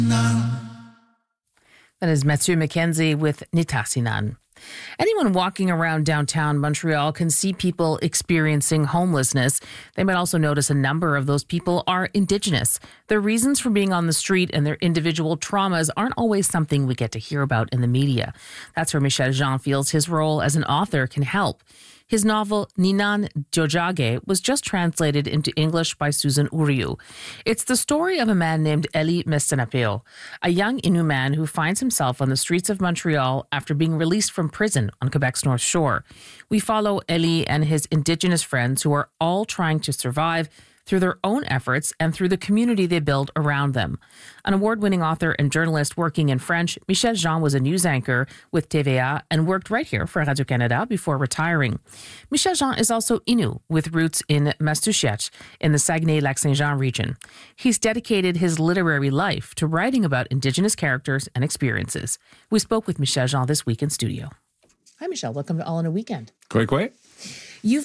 That is Mathieu Mackenzie with Nitassinan. Anyone walking around downtown Montreal can see people experiencing homelessness. They might also notice a number of those people are Indigenous. Their reasons for being on the street and their individual traumas aren't always something we get to hear about in the media. That's where Michel Jean feels his role as an author can help. His novel, Ninan Djojage, was just translated into English by Susan Uriu. It's the story of a man named Eli Mestanapeo, a young Innu man who finds himself on the streets of Montreal after being released from prison on Quebec's North Shore. We follow Eli and his Indigenous friends who are all trying to survive through their own efforts and through the community they build around them. An award-winning author and journalist working in French, Michel Jean was a news anchor with TVA and worked right here for Radio-Canada before retiring. Michel Jean is also Innu, with roots in Massachusetts in the Saguenay-Lac-Saint-Jean region. He's dedicated his literary life to writing about Indigenous characters and experiences. We spoke with Michel Jean this week in studio. Hi, Michel. Welcome to All in a Weekend. Quick. You've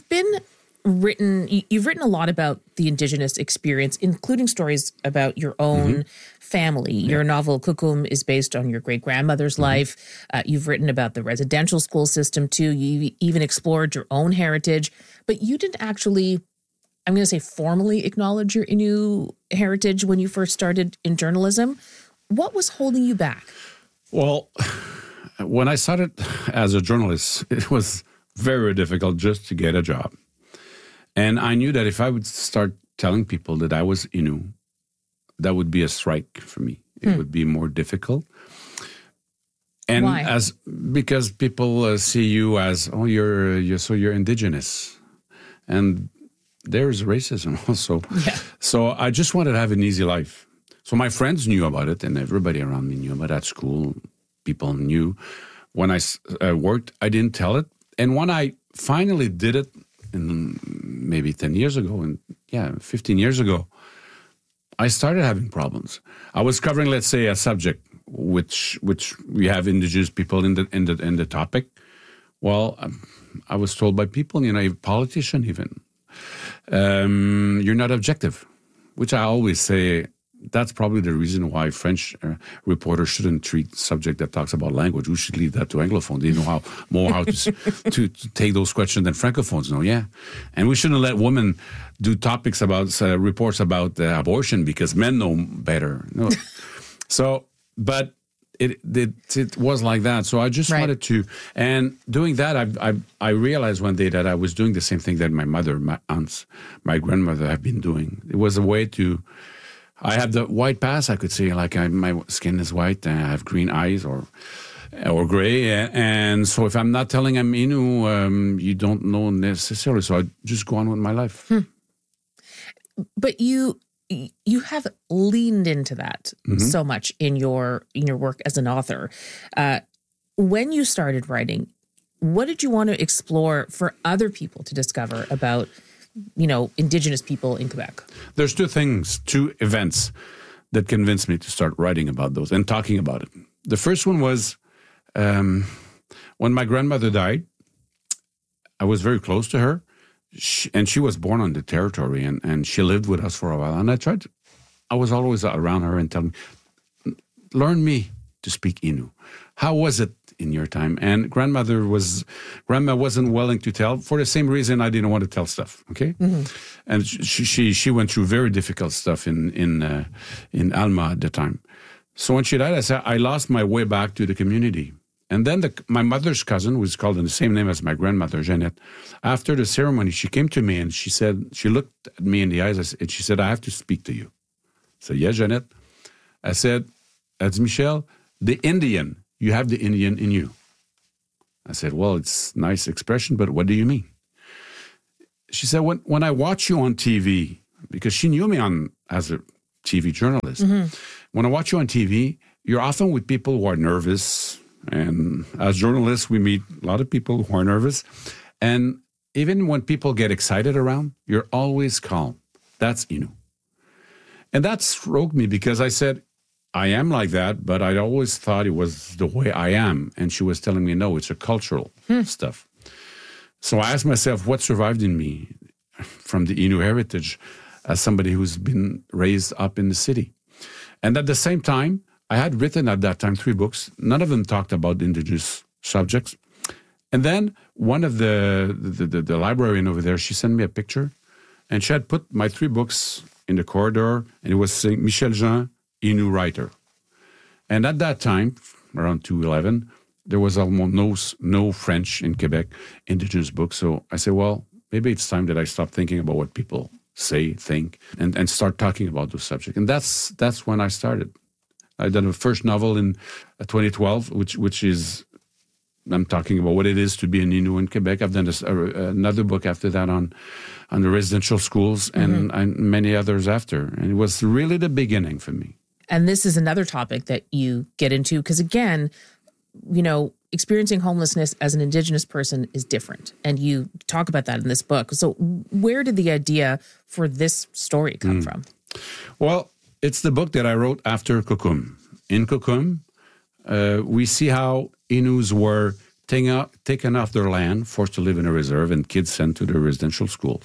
written a lot about the Indigenous experience, including stories about your own family. Your novel, Kukum, is based on your great-grandmother's life. You've written about the residential school system, too. You even explored your own heritage. But you didn't actually, I'm going to say, formally acknowledge your Innu heritage when you first started in journalism. What was holding you back? Well, when I started as a journalist, it was very difficult just to get a job. And I knew that if I would start telling people that I was Innu, that would be a strike for me. It would be more difficult. And why? Because people see you as, you're Indigenous. And there's racism also. Yeah. So I just wanted to have an easy life. So my friends knew about it, and everybody around me knew about it at school. People knew. When I worked, I didn't tell it. And when I finally did it, maybe 10 years ago, 15 years ago, I started having problems. I was covering, let's say, a subject which we have Indigenous people in the topic. Well, I was told by people, a politician even, you're not objective, which I always say. That's probably the reason why French reporters shouldn't treat subject that talks about language. We should leave that to Anglophones. They know how to take those questions than Francophones know, yeah. And we shouldn't let women do topics about, reports about abortion because men know better. No. So, but it was like that. So I just wanted to, and doing that, I realized one day that I was doing the same thing that my mother, my aunts, my grandmother have been doing. It was a way to, I have the white past, I could say, my skin is white and I have green eyes or gray. And so if I'm not telling I'm Innu, you don't know necessarily. So I just go on with my life. But you have leaned into that so much in your work as an author. When you started writing, what did you want to explore for other people to discover about Indigenous people in Quebec? There's two events that convinced me to start writing about those and talking about it. The first one was when my grandmother died. I was very close to her, and she was born on the territory, and she lived with us for a while. And I was always around her and telling me, learn me to speak Innu. How was it in your time? And grandma wasn't willing to tell for the same reason I didn't want to tell stuff. Okay, and she went through very difficult stuff in Alma at the time. So when she died, I said I lost my way back to the community. And then my mother's cousin, who was called in the same name as my grandmother, Jeannette, after the ceremony, she came to me and she looked at me in the eyes and she said, I have to speak to you. I said, yeah, Jeannette. I said, that's Michel, the Indian. You have the Indian in you. I said, well, it's a nice expression, but what do you mean? She said, when I watch you on TV, because she knew me as a TV journalist, when I watch you on TV, you're often with people who are nervous. And as journalists, we meet a lot of people who are nervous. And even when people get excited around, you're always calm. That's Innu. And that struck me because I said, I am like that, but I always thought it was the way I am. And she was telling me, no, it's a cultural stuff. So I asked myself, what survived in me from the Innu heritage as somebody who's been raised up in the city? And at the same time, I had written at that time 3 books. None of them talked about indigenous subjects. And then one of the librarian over there, she sent me a picture, and she had put my 3 books in the corridor, and it was saying Michel Jean, Innu writer. And at that time, around 2011, there was almost no French in Quebec indigenous books. So I said, well, maybe it's time that I stop thinking about what people say, think, and start talking about those subjects. And that's when I started. I did a first novel in 2012, which is, I'm talking about what it is to be an Innu in Quebec. I've done another book after that on the residential schools and many others after. And it was really the beginning for me. And this is another topic that you get into because, again, you know, experiencing homelessness as an Indigenous person is different. And you talk about that in this book. So where did the idea for this story come from? Well, it's the book that I wrote after Kukum. In Kukum, we see how Innus were taken off their land, forced to live in a reserve, and kids sent to their residential schools.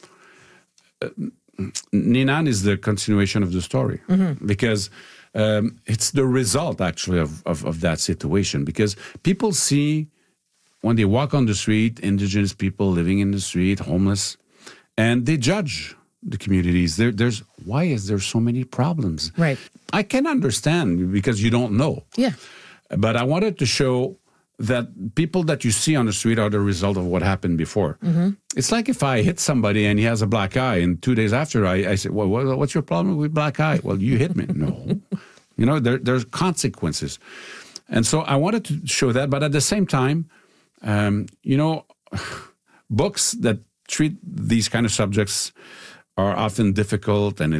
Ninan is the continuation of the story because it's the result, actually, of that situation. Because people see, when they walk on the street, indigenous people living in the street, homeless, and they judge the communities. Why is there so many problems? Right. I can understand because you don't know. Yeah. But I wanted to show that people that you see on the street are the result of what happened before. It's like if I hit somebody and he has a black eye, and 2 days after I say, well, what's your problem with black eye? Well, you hit me. No. You know, there's consequences. And so I wanted to show that. But at the same time, you know, books that treat these kind of subjects are often difficult, and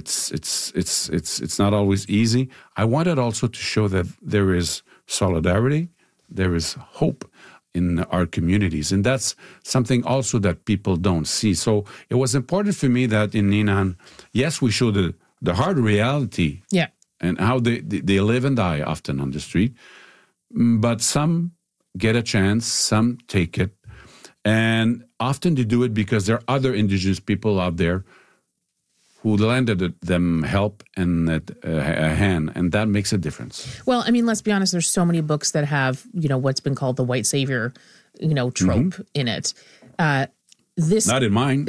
it's not always easy. I wanted also to show that there is solidarity, there is hope in our communities, and that's something also that people don't see. So it was important for me that in Ninan, yes, we show the hard reality, and how they live and die often on the street, but some get a chance, some take it, and often they do it because there are other Indigenous people out there who lended them help and a hand, and that makes a difference. Well, I mean, let's be honest, there's so many books that have, you know, what's been called the white savior, you know, trope in it. This Not in mine.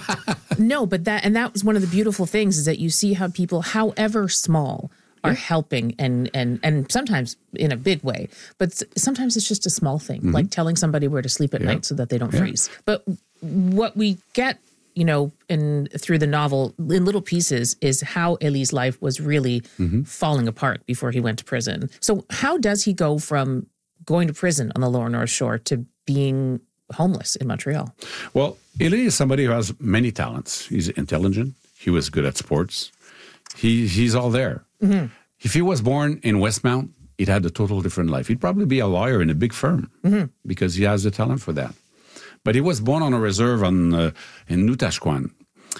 No, but that was one of the beautiful things is that you see how people, however small, are helping and sometimes in a big way, but sometimes it's just a small thing, like telling somebody where to sleep at night so that they don't freeze. But what we get, you know, through the novel in little pieces is how Élie's life was really falling apart before he went to prison. So how does he go from going to prison on the Lower North Shore to being homeless in Montreal? Well, Élie is somebody who has many talents. He's intelligent. He was good at sports. He's all there. If he was born in Westmount, he'd had a total different life. He'd probably be a lawyer in a big firm because he has the talent for that. But he was born on a reserve in Nutashquan.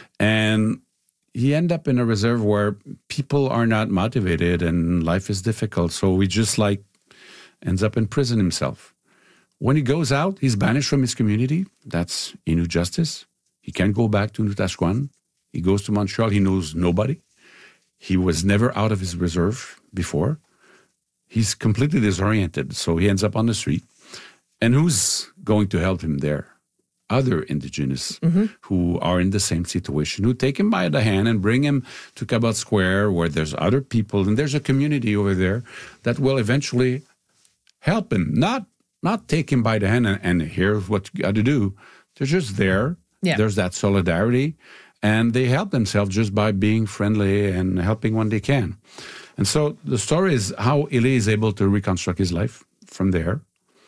And he ended up in a reserve where people are not motivated and life is difficult. So he just ends up in prison himself. When he goes out, he's banished from his community. That's Innu justice. He can't go back to Nutashquan. He goes to Montreal. He knows nobody. He was never out of his reserve before. He's completely disoriented. So he ends up on the street. And who's going to help him there? Other Indigenous who are in the same situation, who take him by the hand and bring him to Cabot Square where there's other people and there's a community over there that will eventually help him. Not take him by the hand and here's what you got to do. They're just there. Yeah. There's that solidarity. And they help themselves just by being friendly and helping when they can. And so the story is how Élie is able to reconstruct his life from there.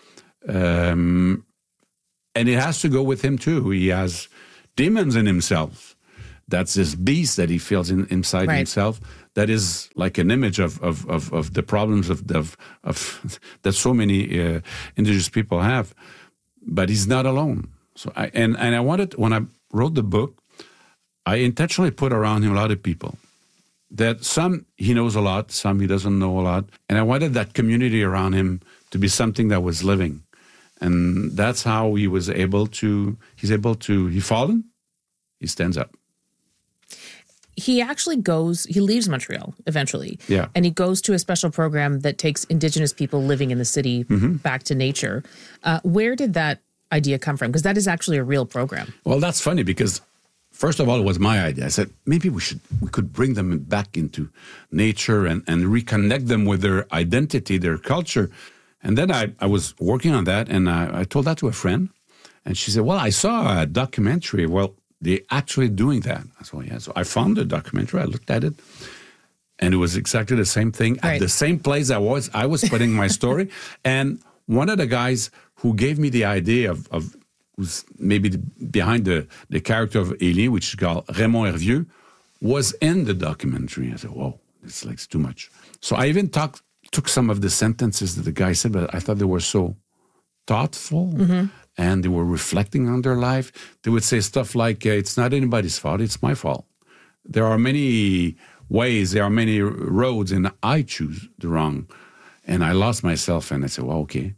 And it has to go with him too. He has demons in himself. That's this beast that he feels inside himself. That is like an image of the problems of that so many Indigenous people have. But he's not alone. So I wanted, when I wrote the book, I intentionally put around him a lot of people. That some he knows a lot, some he doesn't know a lot. And I wanted that community around him to be something that was living. And that's how he was able to, he fallen, he stands up. he actually he leaves Montreal eventually. Yeah. And he goes to a special program that takes Indigenous people living in the city back to nature. Where did that idea come from? Because that is actually a real program. Well, that's funny because first of all, it was my idea. I said, maybe we could bring them back into nature and reconnect them with their identity, their culture. And then I was working on that, and I told that to a friend. And she said, well, I saw a documentary. Well, they're actually doing that. I said, well, yeah. So I found the documentary. I looked at it. And it was exactly the same thing at the same place I was putting my story. And one of the guys who gave me the idea of who's maybe behind the character of Élie, which is called Raymond Hervieux, was in the documentary. I said, whoa, it's too much. So I even took some of the sentences that the guy said, but I thought they were so thoughtful and they were reflecting on their life. They would say stuff like, it's not anybody's fault, it's my fault. There are many ways, there are many roads, and I choose the wrong. And I lost myself, and I said, well, okay.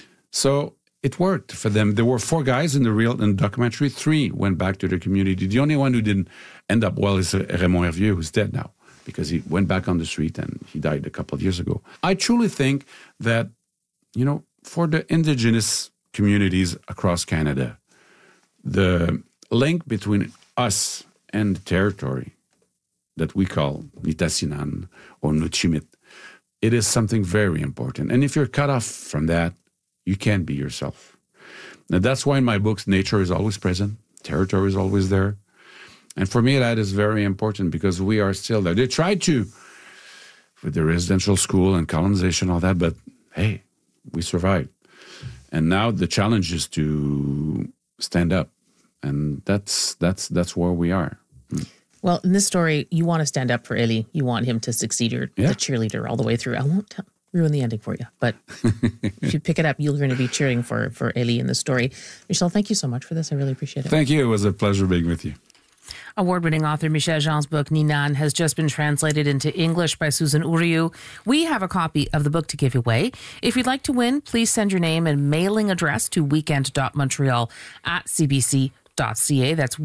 So it worked for them. There were 4 guys in the documentary. 3 went back to their community. The only one who didn't end up well is Raymond Hervieux, who's dead now, because he went back on the street and he died a couple of years ago. I truly think that, for the Indigenous communities across Canada, the link between us and the territory that we call Nitassinan or Nutchimit, it is something very important. And if you're cut off from that, you can't be yourself. Now, that's why in my books, nature is always present, territory is always there. And for me, that is very important because we are still there. They tried to, with the residential school and colonization, all that, but hey, we survived. And now the challenge is to stand up. And that's where we are. Well, in this story, you want to stand up for Élie. You want him to succeed. You're the cheerleader all the way through. I won't ruin the ending for you, but if you pick it up, you're going to be cheering for Élie in the story. Michel, thank you so much for this. I really appreciate it. Thank you. It was a pleasure being with you. Award-winning author Michel Jean's book, Ninan, has just been translated into English by Susan Uriu. We have a copy of the book to give away. If you'd like to win, please send your name and mailing address to weekend.montreal@cbc.ca. That's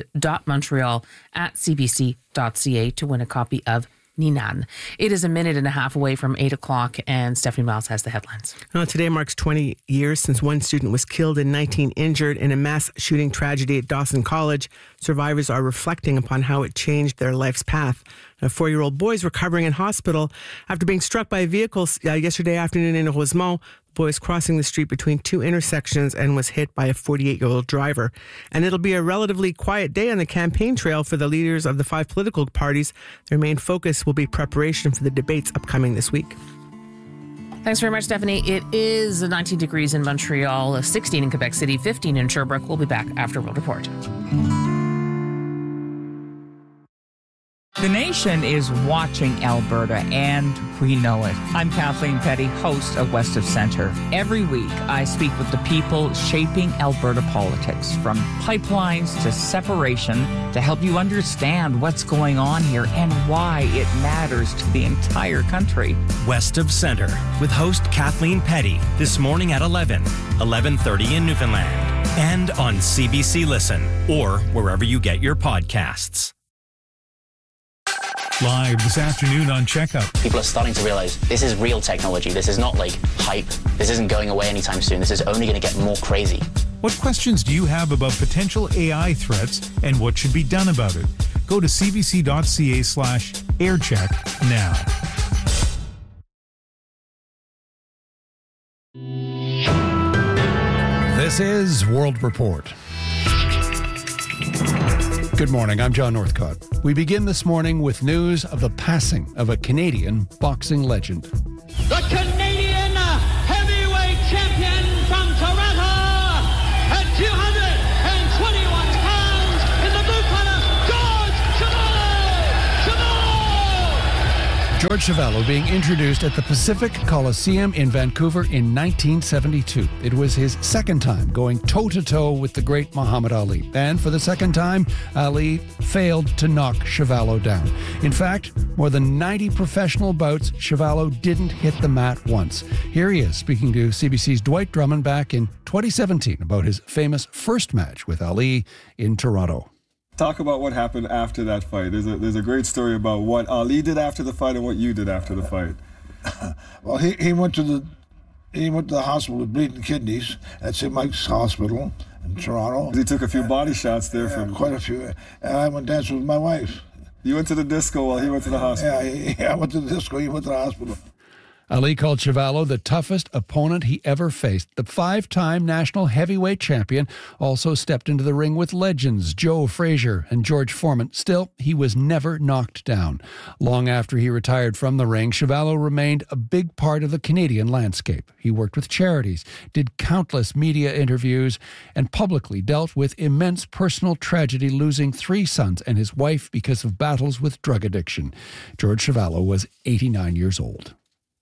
weekend.montreal@cbc.ca to win a copy of Ninan. It is a minute and a half away from 8 o'clock, and Stephanie Miles has the headlines. Today marks 20 years since one student was killed and 19 injured in a mass shooting tragedy at Dawson College. Survivors are reflecting upon how it changed their life's path. A 4-year-old boy is recovering in hospital after being struck by a vehicle yesterday afternoon in Rosemont. The boy was crossing the street between 2 intersections and was hit by a 48-year-old driver. And it'll be a relatively quiet day on the campaign trail for the leaders of the 5 political parties. Their main focus will be preparation for the debates upcoming this week. Thanks very much, Stephanie. It is 19 degrees in Montreal, 16 in Quebec City, 15 in Sherbrooke. We'll be back after World Report. The nation is watching Alberta, and we know it. I'm Kathleen Petty, host of West of Centre. Every week, I speak with the people shaping Alberta politics, from pipelines to separation, to help you understand what's going on here and why it matters to the entire country. West of Centre, with host Kathleen Petty, this morning at 11:30 in Newfoundland, and on CBC Listen, or wherever you get your podcasts. Live this afternoon on Checkup. People are starting to realize this is real technology. This is not like hype. This isn't going away anytime soon. This is only going to get more crazy. What questions do you have about potential AI threats and what should be done about it? Go to cbc.ca/aircheck now. This is World Report. Good morning, I'm John Northcott. We begin this morning with news of the passing of a Canadian boxing legend. The Canadian heavyweight champion from Toronto at 221 pounds in the blue corner, George Chuvalo! George Chuvalo being introduced at the Pacific Coliseum in Vancouver in 1972. It was his second time going toe-to-toe with the great Muhammad Ali. And for the second time, Ali failed to knock Chuvalo down. In fact, more than 90 professional bouts, Chuvalo didn't hit the mat once. Here he is speaking to CBC's Dwight Drummond back in 2017 about his famous first match with Ali in Toronto. Talk about what happened after that fight. There's a great story about what Ali did after the fight and what you did after the fight. Well, he went to the hospital with bleeding kidneys at St. Mike's Hospital in Toronto. He took a few body shots there from quite a few, and I went dancing with my wife. You went to the disco while he went to the hospital. Yeah, I went to the disco. He went to the hospital. Ali called Chuvalo the toughest opponent he ever faced. The 5-time national heavyweight champion also stepped into the ring with legends Joe Frazier and George Foreman. Still, he was never knocked down. Long after he retired from the ring, Chuvalo remained a big part of the Canadian landscape. He worked with charities, did countless media interviews, and publicly dealt with immense personal tragedy, losing 3 sons and his wife because of battles with drug addiction. George Chuvalo was 89 years old.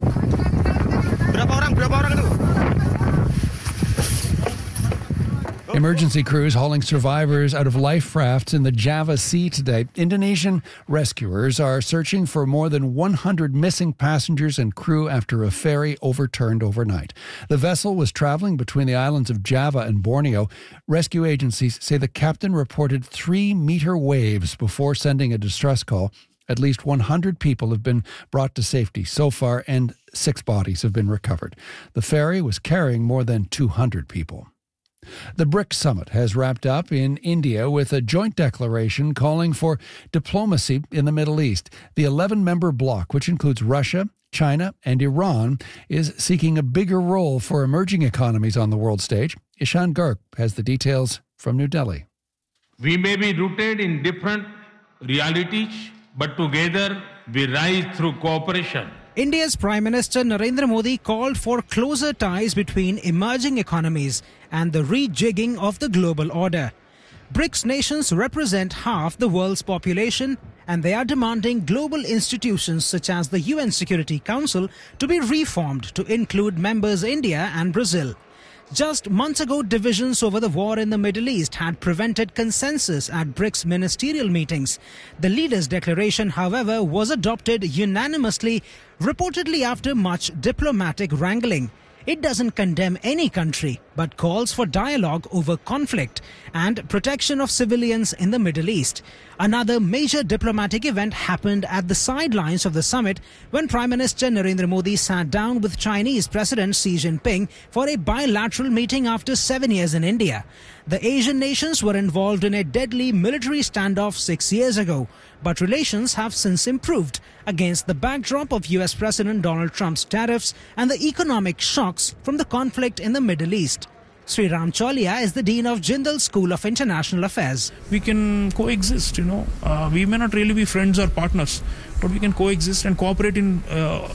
Emergency crews hauling survivors out of life rafts in the Java Sea today. Indonesian rescuers are searching for more than 100 missing passengers and crew after a ferry overturned overnight. The vessel was traveling between the islands of Java and Borneo. Rescue agencies say the captain reported 3-meter waves before sending a distress call. At least 100 people have been brought to safety so far, and 6 bodies have been recovered. The ferry was carrying more than 200 people. The BRICS summit has wrapped up in India with a joint declaration calling for diplomacy in the Middle East. The 11-member bloc, which includes Russia, China, and Iran, is seeking a bigger role for emerging economies on the world stage. Ishan Garg has the details from New Delhi. We may be rooted in different realities, but together we rise through cooperation. India's Prime Minister Narendra Modi called for closer ties between emerging economies and the rejigging of the global order. BRICS nations represent half the world's population, and they are demanding global institutions such as the UN Security Council to be reformed to include members India and Brazil. Just months ago, divisions over the war in the Middle East had prevented consensus at BRICS ministerial meetings. The leaders' declaration, however, was adopted unanimously, reportedly after much diplomatic wrangling. It doesn't condemn any country, but calls for dialogue over conflict and protection of civilians in the Middle East. Another major diplomatic event happened at the sidelines of the summit when Prime Minister Narendra Modi sat down with Chinese President Xi Jinping for a bilateral meeting after 7 years in India. The Asian nations were involved in a deadly military standoff 6 years ago, but relations have since improved against the backdrop of US President Donald Trump's tariffs and the economic shocks from the conflict in the Middle East. Sriram Cholia is the Dean of Jindal School of International Affairs. We can coexist, we may not really be friends or partners, but we can coexist and cooperate in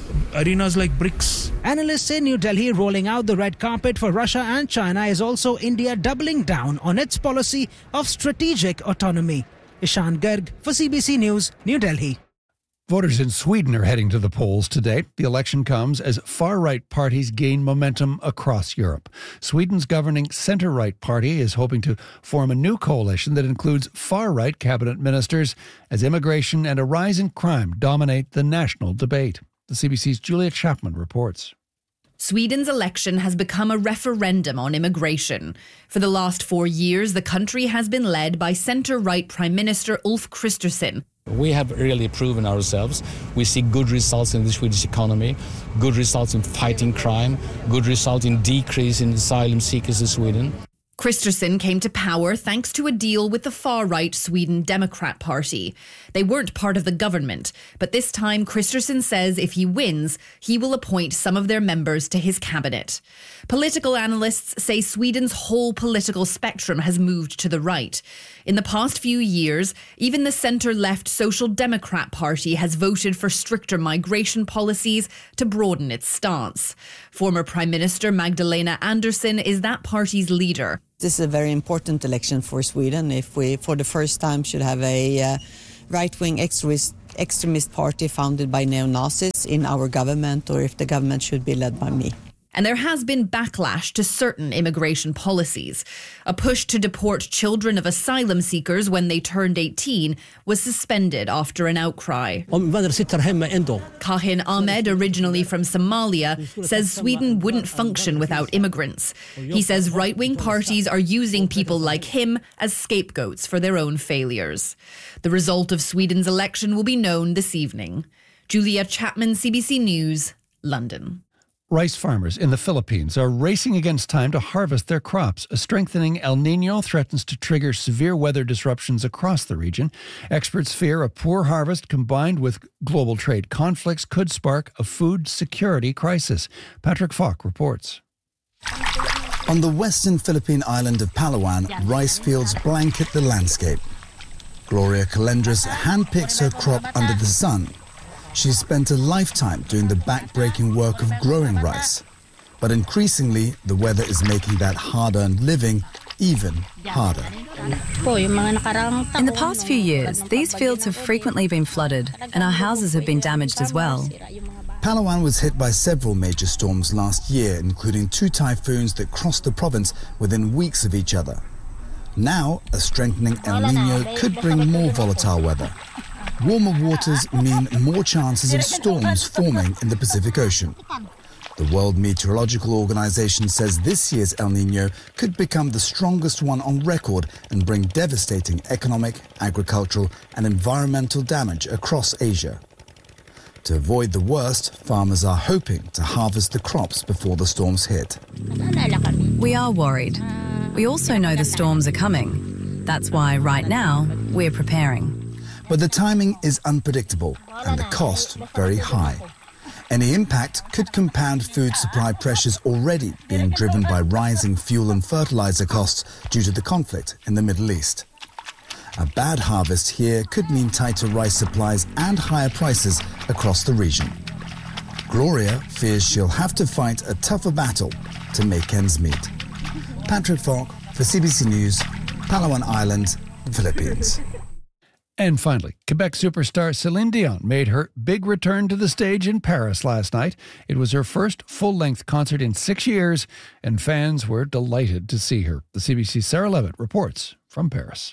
arenas like BRICS. Analysts say New Delhi rolling out the red carpet for Russia and China is also India doubling down on its policy of strategic autonomy. Ishan Garg for CBC News, New Delhi. Voters in Sweden are heading to the polls today. The election comes as far-right parties gain momentum across Europe. Sweden's governing centre-right party is hoping to form a new coalition that includes far-right cabinet ministers as immigration and a rise in crime dominate the national debate. The CBC's Julia Chapman reports. Sweden's election has become a referendum on immigration. For the last 4 years, the country has been led by centre-right Prime Minister Ulf Kristersson. We have really proven ourselves. We see good results in the Swedish economy, good results in fighting crime, good results in decrease in asylum seekers in Sweden. Kristersson came to power thanks to a deal with the far-right Sweden Democrat Party. They weren't part of the government, but this time Kristersson says if he wins, he will appoint some of their members to his cabinet. Political analysts say Sweden's whole political spectrum has moved to the right. In the past few years, even the centre-left Social Democrat Party has voted for stricter migration policies to broaden its stance. Former Prime Minister Magdalena Andersson is that party's leader. This is a very important election for Sweden if we, for the first time, should have a right-wing extremist party founded by neo-Nazis in our government, or if the government should be led by me. And there has been backlash to certain immigration policies. A push to deport children of asylum seekers when they turned 18 was suspended after an outcry. Kahin Ahmed, originally from Somalia, says Sweden wouldn't function without immigrants. He says right-wing parties are using people like him as scapegoats for their own failures. The result of Sweden's election will be known this evening. Julia Chapman, CBC News, London. Rice farmers in the Philippines are racing against time to harvest their crops. A strengthening El Niño threatens to trigger severe weather disruptions across the region. Experts fear a poor harvest combined with global trade conflicts could spark a food security crisis. Patrick Falk reports. On the western Philippine island of Palawan, rice fields blanket the landscape. Gloria Calendres handpicks her crop under the sun. She's spent a lifetime doing the back-breaking work of growing rice. But increasingly, the weather is making that hard-earned living even harder. In the past few years, these fields have frequently been flooded and our houses have been damaged as well. Palawan was hit by several major storms last year, including 2 typhoons that crossed the province within weeks of each other. Now, a strengthening El Niño could bring more volatile weather. Warmer waters mean more chances of storms forming in the Pacific Ocean. The World Meteorological Organization says this year's El Niño could become the strongest one on record and bring devastating economic, agricultural, and environmental damage across Asia. To avoid the worst, farmers are hoping to harvest the crops before the storms hit. We are worried. We also know the storms are coming. That's why, right now, we're preparing. But the timing is unpredictable and the cost very high. Any impact could compound food supply pressures already being driven by rising fuel and fertilizer costs due to the conflict in the Middle East. A bad harvest here could mean tighter rice supplies and higher prices across the region. Gloria fears she'll have to fight a tougher battle to make ends meet. Patrick Falk for CBC News, Palawan Island, Philippines. And finally, Quebec superstar Celine Dion made her big return to the stage in Paris last night. It was her first full-length concert in 6 years, and fans were delighted to see her. The CBC's Sarah Levitt reports from Paris.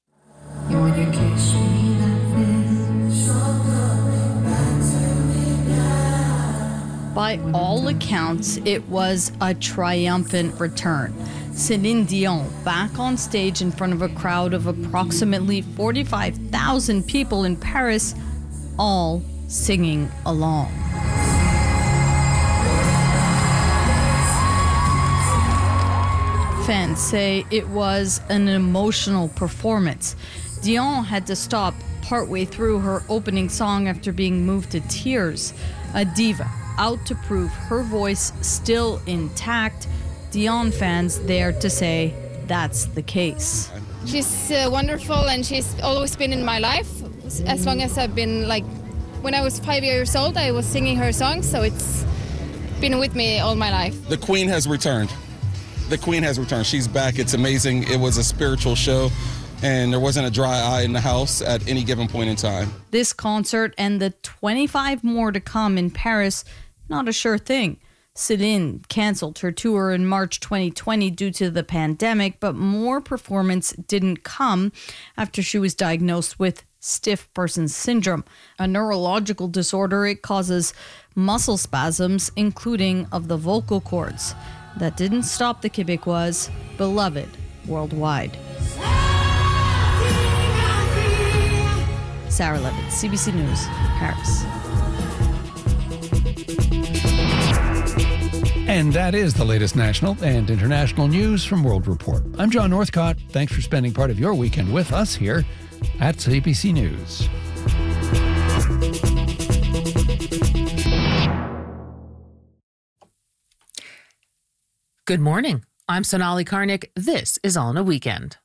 By all accounts, it was a triumphant return. Celine Dion back on stage in front of a crowd of approximately 45,000 people in Paris, all singing along. Fans say it was an emotional performance. Dion had to stop partway through her opening song after being moved to tears. A diva out to prove her voice still intact. Dion fans there to say that's the case. She's wonderful, and she's always been in my life as long as I've been, like, when I was 5 years old, I was singing her songs, so it's been with me all my life. The Queen has returned. The Queen has returned. She's back. It's amazing. It was a spiritual show, and there wasn't a dry eye in the house at any given point in time. This concert and the 25 more to come in Paris, not a sure thing. Celine canceled her tour in March 2020 due to the pandemic, but more performance didn't come after she was diagnosed with stiff person syndrome, a neurological disorder. It causes muscle spasms, including of the vocal cords. That didn't stop the Québécois, beloved worldwide. Sarah Levitt, CBC News, Paris. And that is the latest national and international news from World Report. I'm John Northcott. Thanks for spending part of your weekend with us here at CBC News. Good morning. I'm Sonali Karnik. This is All in a Weekend.